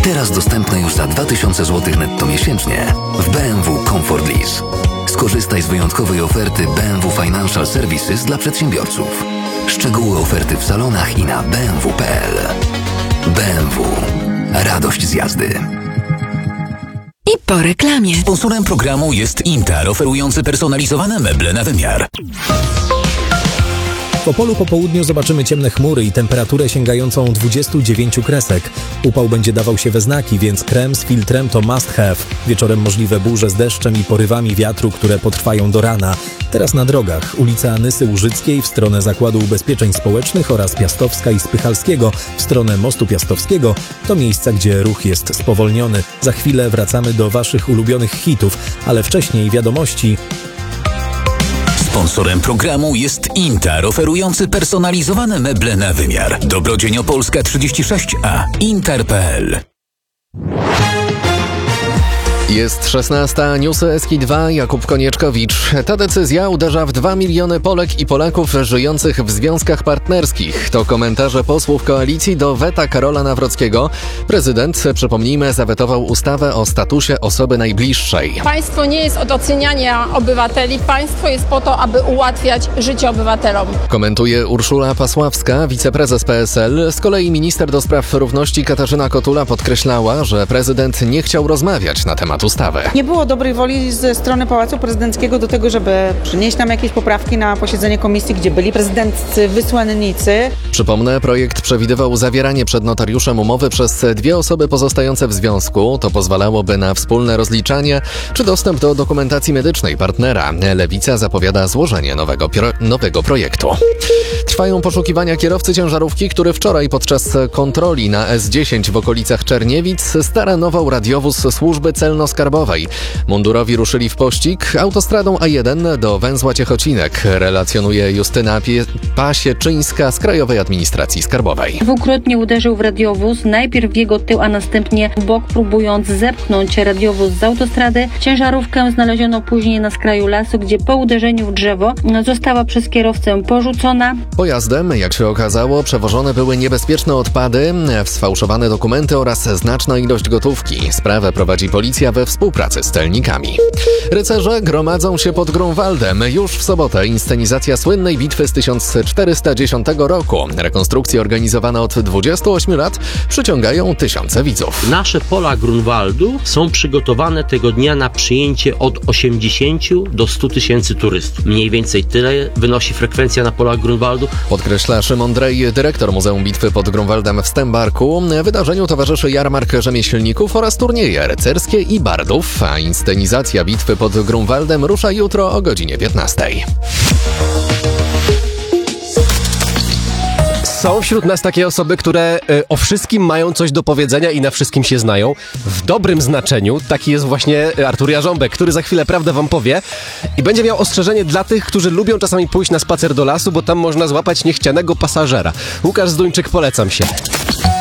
Teraz dostępne już za 2000 zł netto miesięcznie w BMW Comfort Lease. Skorzystaj z wyjątkowej oferty BMW Financial Services dla przedsiębiorców. Szczegóły oferty w salonach i na bmw.pl. BMW. Radość z jazdy. I po reklamie. Sponsorem programu jest Intar, oferujący personalizowane meble na wymiar. W Opolu po południu zobaczymy ciemne chmury i temperaturę sięgającą 29 kresek. Upał będzie dawał się we znaki, więc krem z filtrem to must have. Wieczorem możliwe burze z deszczem i porywami wiatru, które potrwają do rana. Teraz na drogach. Ulica Anysy Łużyckiej w stronę Zakładu Ubezpieczeń Społecznych oraz Piastowska i Spychalskiego w stronę Mostu Piastowskiego to miejsca, gdzie ruch jest spowolniony. Za chwilę wracamy do waszych ulubionych hitów, ale wcześniej wiadomości. Sponsorem programu jest Intar, oferujący personalizowane meble na wymiar. Dobrodzień Opolska 36A. Intar.pl. Jest 16. Newsy SK2, Jakub Konieczkowicz. Ta decyzja uderza w 2 miliony Polek i Polaków żyjących w związkach partnerskich. To komentarze posłów koalicji do weta Karola Nawrockiego. Prezydent, przypomnijmy, zawetował ustawę o statusie osoby najbliższej. Państwo nie jest od oceniania obywateli. Państwo jest po to, aby ułatwiać życie obywatelom. Komentuje Urszula Pasławska, wiceprezes PSL. Z kolei minister do spraw równości Katarzyna Kotula podkreślała, że prezydent nie chciał rozmawiać na temat ustawy. Nie było dobrej woli ze strony Pałacu Prezydenckiego do tego, żeby przynieść nam jakieś poprawki na posiedzenie komisji, gdzie byli prezydenccy wysłannicy. Przypomnę, projekt przewidywał zawieranie przed notariuszem umowy przez 2 osoby pozostające w związku. To pozwalałoby na wspólne rozliczanie czy dostęp do dokumentacji medycznej partnera. Lewica zapowiada złożenie nowego projektu. Trwają poszukiwania kierowcy ciężarówki, który wczoraj podczas kontroli na S10 w okolicach Czerniewic staranował radiowóz służby celno-skarbowej. Mundurowi ruszyli w pościg autostradą A1 do węzła Ciechocinek, relacjonuje Justyna Pasieczyńska z Krajowej Administracji Skarbowej. Dwukrotnie uderzył w radiowóz, najpierw w jego tył, a następnie w bok, próbując zepchnąć radiowóz z autostrady. Ciężarówkę znaleziono później na skraju lasu, gdzie po uderzeniu w drzewo została przez kierowcę porzucona. Pojazdem, jak się okazało, przewożone były niebezpieczne odpady, sfałszowane dokumenty oraz znaczna ilość gotówki. Sprawę prowadzi policja we współpracy z celnikami. Rycerze gromadzą się pod Grunwaldem. Już w sobotę inscenizacja słynnej bitwy z 1410 roku. Rekonstrukcje organizowane od 28 lat przyciągają tysiące widzów. Nasze pola Grunwaldu są przygotowane tego dnia na przyjęcie od 80 do 100 tysięcy turystów. Mniej więcej tyle wynosi frekwencja na polach Grunwaldu. Podkreśla Szymon Drej, dyrektor Muzeum Bitwy pod Grunwaldem w Stębarku. Wydarzeniu towarzyszy jarmark rzemieślników oraz turnieje rycerskie i bardów, a inscenizacja bitwy pod Grunwaldem rusza jutro o godzinie 15. Są wśród nas takie osoby, które o wszystkim mają coś do powiedzenia i na wszystkim się znają. W dobrym znaczeniu taki jest właśnie Artur Jarząbek, który za chwilę prawdę wam powie i będzie miał ostrzeżenie dla tych, którzy lubią czasami pójść na spacer do lasu, bo tam można złapać niechcianego pasażera. Łukasz Zduńczyk, polecam się.